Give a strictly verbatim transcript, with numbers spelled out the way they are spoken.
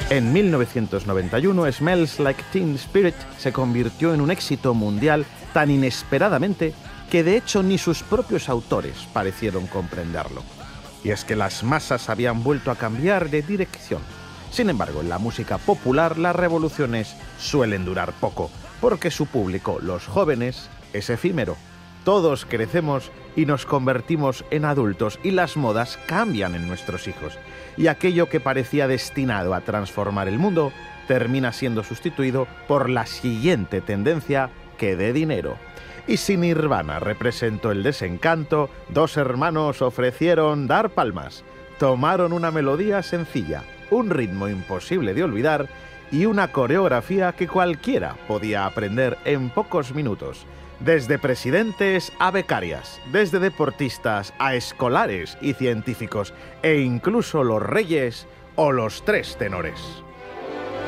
En mil novecientos noventa y uno, Smells Like Teen Spirit se convirtió en un éxito mundial tan inesperadamente que de hecho ni sus propios autores parecieron comprenderlo. Y es que las masas habían vuelto a cambiar de dirección. Sin embargo, en la música popular las revoluciones suelen durar poco, porque su público, los jóvenes, es efímero. Todos crecemos y nos convertimos en adultos y las modas cambian en nuestros hijos. Y aquello que parecía destinado a transformar el mundo termina siendo sustituido por la siguiente tendencia que dé dinero. Y si Nirvana representó el desencanto, dos hermanos ofrecieron dar palmas. Tomaron una melodía sencilla, un ritmo imposible de olvidar y una coreografía que cualquiera podía aprender en pocos minutos. Desde presidentes a becarias, desde deportistas a escolares y científicos, e incluso los reyes o los tres tenores.